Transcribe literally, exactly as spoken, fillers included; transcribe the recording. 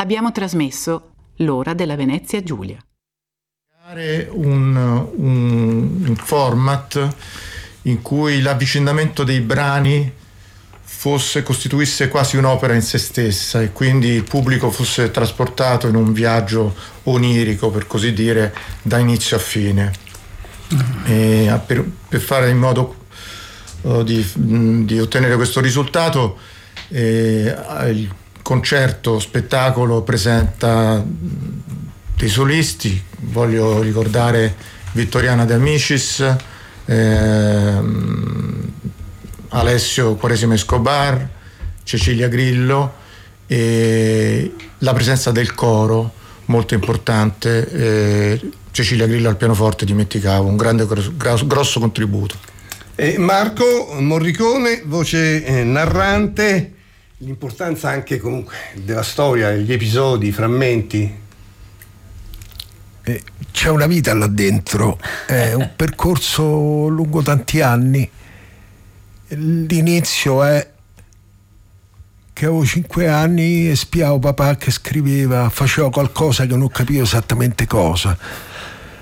Abbiamo trasmesso L'ora della Venezia Giulia. Un, un, un format in cui l'avvicinamento dei brani fosse, costituisse quasi un'opera in se stessa e quindi il pubblico fosse trasportato in un viaggio onirico, per così dire, da inizio a fine. E per, per fare in modo uh, di, di ottenere questo risultato, eh, il concerto spettacolo presenta dei solisti. Voglio ricordare Vittoriana De Amicis, ehm, Alessio Quaresima Escobar, Cecilia Grillo e la presenza del coro molto importante, eh, Cecilia Grillo al pianoforte, dimenticavo, un grande grosso, grosso contributo. E Marco Morricone, voce eh, narrante, l'importanza anche comunque della storia, gli episodi, i frammenti. Eh, c'è una vita là dentro, è un percorso lungo tanti anni. L'inizio è che avevo cinque anni e spiavo papà che scriveva, faceva qualcosa che non capivo esattamente cosa.